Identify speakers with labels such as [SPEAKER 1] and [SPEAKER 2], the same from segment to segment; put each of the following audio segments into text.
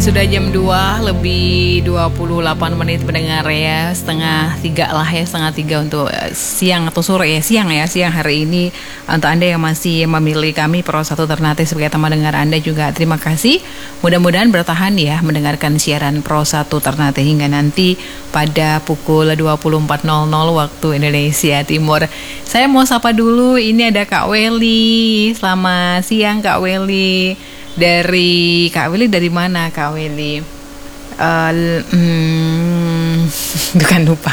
[SPEAKER 1] Sudah jam 2 lebih 28 menit pendengar ya. Setengah 3 lah ya, setengah 3 untuk siang atau sore ya. Siang hari ini. Untuk Anda yang masih memilih kami Pro 1 Ternate sebagai teman dengar Anda juga terima kasih. Mudah-mudahan bertahan ya mendengarkan siaran Pro 1 Ternate hingga nanti pada pukul 24.00 waktu Indonesia Timur. Saya mau sapa dulu, ini ada Kak Weli. Selamat siang Kak Weli. Dari Kak Willy dari mana Kak Willy? Bukan lupa.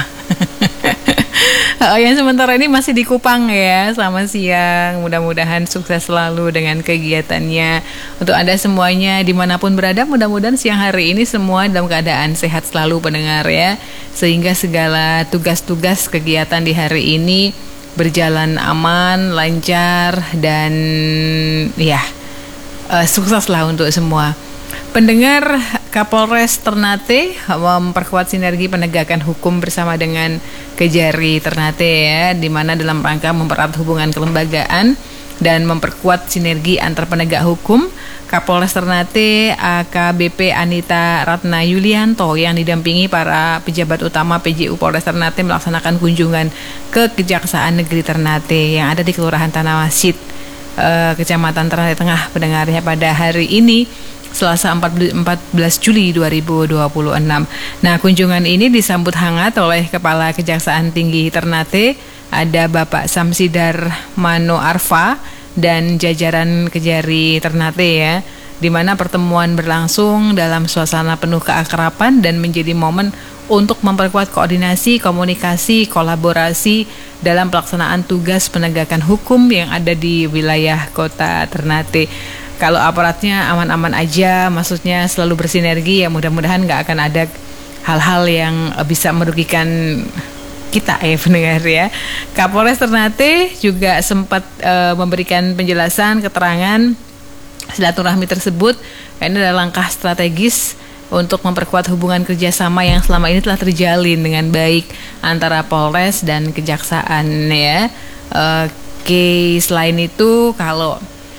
[SPEAKER 1] Yang sementara ini masih di Kupang ya. Selamat siang. Mudah-mudahan sukses selalu dengan kegiatannya. Untuk Anda semuanya dimanapun berada, mudah-mudahan siang hari ini semua dalam keadaan sehat selalu pendengar ya. Sehingga segala tugas-tugas kegiatan di hari ini berjalan aman, lancar dan ya. Sukseslah untuk semua. Pendengar, Kapolres Ternate memperkuat sinergi penegakan hukum bersama dengan Kejari Ternate ya, di mana dalam rangka mempererat hubungan kelembagaan dan memperkuat sinergi antar penegak hukum. Kapolres Ternate AKBP Anita Ratna Yulianto yang didampingi para pejabat utama PJU Polres Ternate melaksanakan kunjungan ke Kejaksaan Negeri Ternate yang ada di Kelurahan Tanah Masid, Kecamatan Ternate Tengah pendengarnya pada hari ini Selasa 14 Juli 2026. Nah, kunjungan ini disambut hangat oleh Kepala Kejaksaan Tinggi Ternate, ada Bapak Samsidar Mano Arfa dan jajaran Kejari Ternate ya, di mana pertemuan berlangsung dalam suasana penuh keakraban dan menjadi momen untuk memperkuat koordinasi, komunikasi, kolaborasi dalam pelaksanaan tugas penegakan hukum yang ada di wilayah kota Ternate. Kalau aparatnya aman-aman aja, maksudnya selalu bersinergi ya, mudah-mudahan nggak akan ada hal-hal yang bisa merugikan kita ya pendengar ya. Kapolres Ternate juga sempat memberikan penjelasan, keterangan silaturahmi tersebut. Ini adalah langkah strategis untuk memperkuat hubungan kerjasama yang selama ini telah terjalin dengan baik antara Polres dan Kejaksaan ya. Oke, selain itu kalau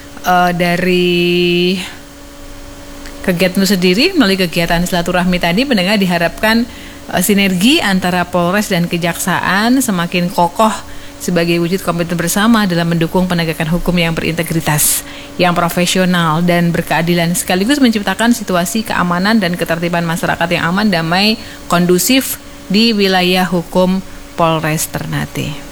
[SPEAKER 1] dari kegiatan itu sendiri melalui kegiatan silaturahmi tadi pendengar diharapkan sinergi antara Polres dan Kejaksaan semakin kokoh sebagai wujud komitmen bersama dalam mendukung penegakan hukum yang berintegritas, yang profesional dan berkeadilan, sekaligus menciptakan situasi keamanan dan ketertiban masyarakat yang aman, damai, kondusif di wilayah hukum Polres Ternate.